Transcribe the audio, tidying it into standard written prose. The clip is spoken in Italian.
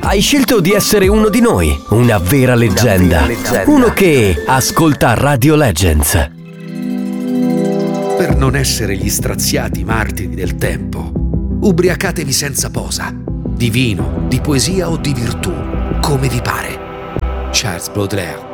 Hai scelto di essere uno di noi, una vera leggenda. Uno che ascolta Radio Legends. Per non essere gli straziati martiri del tempo, ubriacatevi senza posa, di vino, di poesia o di virtù, come vi pare. Charles Baudelaire.